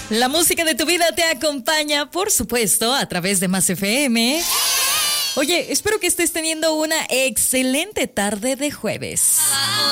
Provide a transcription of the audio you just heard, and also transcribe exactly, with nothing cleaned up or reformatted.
La música de tu vida te acompaña, por supuesto, a través de Más F M. Oye, espero que estés teniendo una excelente tarde de jueves.